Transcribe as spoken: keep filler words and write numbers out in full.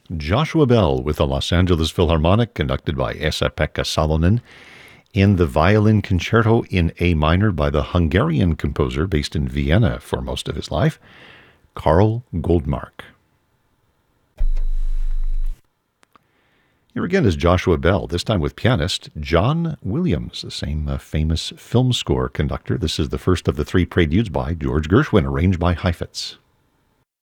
Joshua Bell with the Los Angeles Philharmonic, conducted by Esa-Pekka Salonen, and the Violin Concerto in A minor by the Hungarian composer based in Vienna for most of his life, Karl Goldmark. Here again is Joshua Bell, this time with pianist John Williams, the same uh, famous film score conductor. This is the first of the three preludes by George Gershwin, arranged by Heifetz.